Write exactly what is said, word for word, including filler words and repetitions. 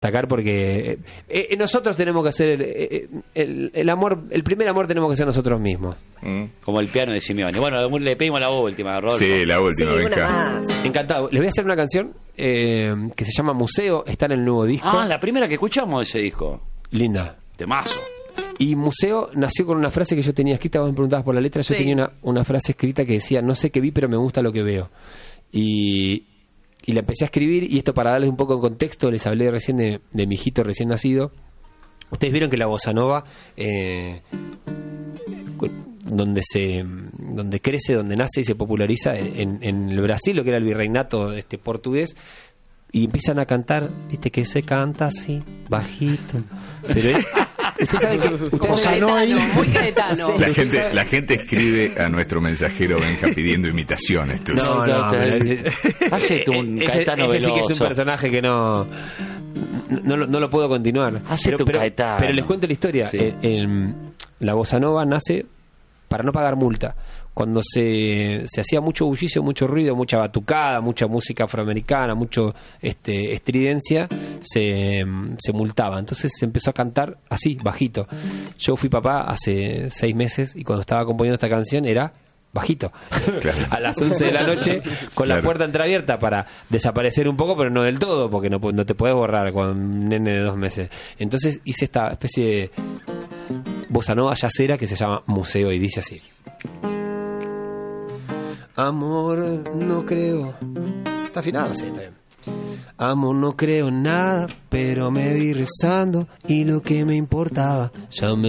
destacar porque eh, eh, nosotros tenemos que hacer el, eh, el, el amor, el primer amor tenemos que ser nosotros mismos. Mm. Como el piano de Simeone. Bueno, le pedimos la última, Rodolfo. Sí, la última, Sí, venga. una más. Encantado. Les voy a hacer una canción eh, que se llama Museo, está en el nuevo disco. Ah, la primera que escuchamos de ese disco. Linda. Temazo. Y Museo nació con una frase que yo tenía escrita, vos me preguntabas por la letra, yo Sí. tenía una, una frase escrita que decía, no sé qué vi, pero me gusta lo que veo. Y, y la empecé a escribir, y esto para darles un poco de contexto, les hablé recién de, de mi hijito recién nacido. Ustedes vieron que la bossa nova, eh, cu- donde se donde crece, donde nace y se populariza en, en el Brasil, lo que era el virreinato este portugués, y empiezan a cantar, viste que se canta así, bajito. Pero es, ustedes saben que ustedes Muy saben- Caetano, muy Caetano. La gente, la gente escribe a nuestro mensajero Benja pidiendo imitaciones. Tú. No, no, pero ese, Hacete un ese- Caetano ese sí que es un Veloso. personaje que no no, lo- no lo puedo continuar. Hacete pero, un pero, Caetano. pero les cuento la historia. Sí. Eh, em, la bossa nova nace para no pagar multa. Cuando se, se hacía mucho bullicio, mucho ruido, mucha batucada, mucha música afroamericana, mucho este, estridencia, se, se multaba. Entonces se empezó a cantar así, bajito. Yo fui papá hace seis meses y cuando estaba componiendo esta canción era bajito. Claro. A las once de la noche con la Claro. puerta entreabierta para desaparecer un poco, pero no del todo, porque no, pu- no te puedes borrar con un nene de dos meses. Entonces hice esta especie de bossa nova yacera que se llama Museo y dice así. Amor, no creo. ¿Está afinado? Sí, está bien. Amor, no creo en nada, pero me vi rezando y lo que me importaba ya me